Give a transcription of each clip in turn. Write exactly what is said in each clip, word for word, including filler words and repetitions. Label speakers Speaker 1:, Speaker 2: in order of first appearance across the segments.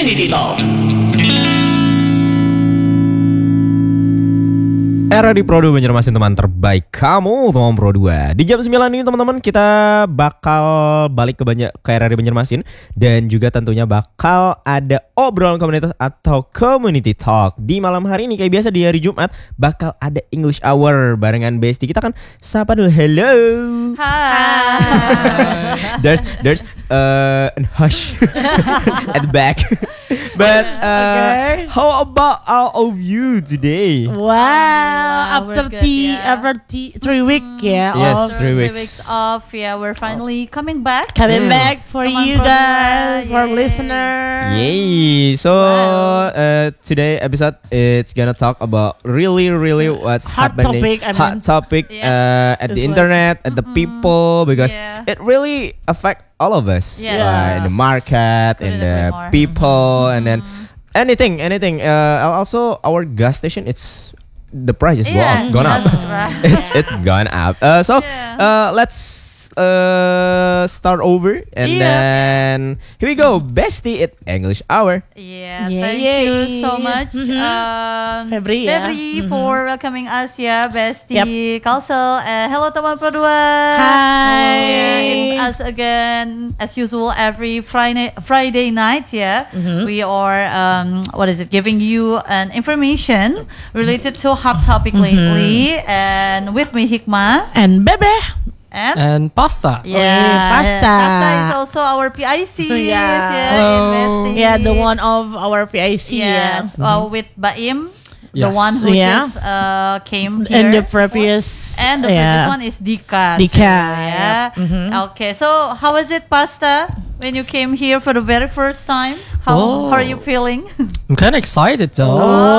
Speaker 1: Community Talk.
Speaker 2: Era di Pro dua Banjarmasin, teman terbaik kamu, teman Pro dua. Di jam sembilan ini teman-teman kita bakal balik ke Banjar ke era di Banjarmasin. Dan juga tentunya bakal ada obrolan komunitas atau community talk. Di malam hari ini kayak biasa di hari Jumat bakal ada English Hour barengan Besti. Kita kan sapa dulu, hello.
Speaker 3: Hi.
Speaker 2: There's there's uh, an hush at the back. But uh,
Speaker 3: Okay.
Speaker 2: how about all of you today?
Speaker 3: Wow.
Speaker 4: Alhamdulillah,
Speaker 3: After
Speaker 4: we're good,
Speaker 3: tea,
Speaker 4: yeah.
Speaker 3: after tea, three week, yeah.
Speaker 2: Yes,
Speaker 3: of
Speaker 2: three
Speaker 4: Three
Speaker 2: weeks.
Speaker 4: weeks off. Yeah, we're finally coming back.
Speaker 3: coming
Speaker 2: Mm.
Speaker 3: back for
Speaker 4: Come on,
Speaker 3: you
Speaker 4: Pro
Speaker 3: guys,
Speaker 4: dua,
Speaker 3: for
Speaker 4: yay.
Speaker 3: listener.
Speaker 2: Yay! So
Speaker 4: Wow.
Speaker 2: uh, today episode it's gonna talk about really, really what's
Speaker 3: Hot
Speaker 2: happening,
Speaker 3: topic, I
Speaker 2: hot
Speaker 3: mean.
Speaker 2: topic
Speaker 4: Yes.
Speaker 2: uh, at
Speaker 3: This
Speaker 2: the
Speaker 3: one.
Speaker 2: internet, at the people, because
Speaker 4: Yeah.
Speaker 2: it really affect all of us,
Speaker 4: Yes.
Speaker 2: uh, in the market,
Speaker 4: Couldn't
Speaker 2: in the
Speaker 4: agree more.
Speaker 2: people, and then anything, anything. Uh, also our gas station, it's the price is go
Speaker 4: Yeah,
Speaker 2: up, gone up.
Speaker 4: that's right.
Speaker 2: it's it's gone up. Uh, so
Speaker 4: Yeah.
Speaker 2: uh, let's uh start over and
Speaker 3: Yeah.
Speaker 2: then here we go. Bestie at English Hour.
Speaker 4: Yeah,
Speaker 3: Yay,
Speaker 4: thank
Speaker 3: yay.
Speaker 4: you so much,
Speaker 3: Mhm.
Speaker 4: um,
Speaker 3: Febri, ya.
Speaker 4: Febri for welcoming us, ya, Bestie, Kalsel, and hello teman Pro dua.
Speaker 3: Hi.
Speaker 4: Yeah, it's us again as usual every Friday Friday night. Yeah, we are um, what is it? Giving you an information related to hot topic lately, and with me Hikmah
Speaker 3: And Bebe.
Speaker 4: and.
Speaker 5: And pasta.
Speaker 4: Yeah,
Speaker 3: pasta.
Speaker 4: Pasta is also our P I C.
Speaker 3: Yeah.
Speaker 4: yeah,
Speaker 5: Hello.
Speaker 4: investing.
Speaker 3: Yeah, the one of our P I C.
Speaker 4: Yes, uh, with Baim, the
Speaker 5: Yes.
Speaker 4: one who
Speaker 3: Yeah.
Speaker 4: just uh, came
Speaker 3: Yeah.
Speaker 4: here.
Speaker 3: And the previous.
Speaker 4: And the
Speaker 3: yeah.
Speaker 4: previous one is Dika.
Speaker 3: Dika,
Speaker 4: too, Yeah.
Speaker 3: yeah. Mhm.
Speaker 4: Okay, so how was it, Pasta? When you came here for the very first time, how,
Speaker 5: Oh.
Speaker 4: how are you feeling?
Speaker 5: I'm kind of excited though.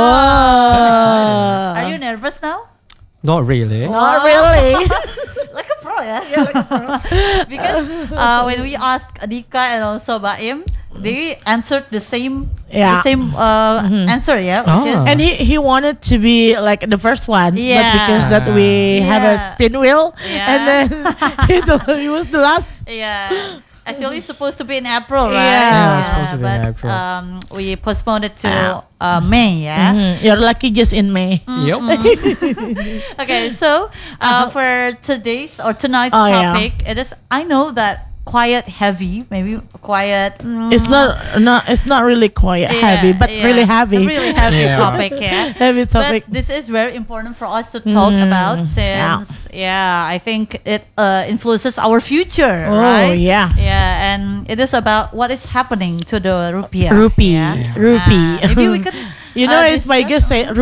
Speaker 3: Oh.
Speaker 4: Are you nervous now?
Speaker 5: Not really.
Speaker 3: Not really.
Speaker 4: Like a pro, yeah. Yeah, like a pro. Because uh, when we asked Dika and also Baim, they answered the same,
Speaker 3: Yeah.
Speaker 4: the same uh, answer, yeah. Which is,
Speaker 5: Ah.
Speaker 3: And he, he wanted to be like the first one,
Speaker 4: Yeah.
Speaker 3: but because that we have a
Speaker 4: Yeah.
Speaker 3: spin wheel,
Speaker 4: Yeah.
Speaker 3: and then he, the- he was the last.
Speaker 4: yeah. Actually, it's supposed to be in April, right?
Speaker 3: Yeah.
Speaker 5: Yeah, it's supposed to be in
Speaker 4: but,
Speaker 5: April.
Speaker 4: Um, we postponed it to
Speaker 3: Ah.
Speaker 4: uh, May, yeah.
Speaker 3: Mhm. You're lucky just in May.
Speaker 5: Yep.
Speaker 4: Okay, so uh, for today's or tonight's
Speaker 3: Oh, yeah.
Speaker 4: topic, it is. I know that quiet, heavy, maybe quiet. mm,
Speaker 3: It's not not it's not really quite
Speaker 4: yeah,
Speaker 3: heavy, but
Speaker 4: yeah,
Speaker 3: really heavy.
Speaker 4: a really heavy
Speaker 5: Yeah.
Speaker 4: topic, yeah.
Speaker 3: Heavy topic.
Speaker 4: But this is very important for us to talk
Speaker 3: Mm,
Speaker 4: about since, yeah. I think it uh, influences our future,
Speaker 3: Oh,
Speaker 4: right?
Speaker 3: yeah.
Speaker 4: Yeah, and it is about what is happening to the rupiah.
Speaker 3: Rupee,
Speaker 4: yeah.
Speaker 3: rupee.
Speaker 4: Uh, maybe we could.
Speaker 3: You know,
Speaker 4: uh,
Speaker 3: it's my
Speaker 4: discuss-
Speaker 3: guess say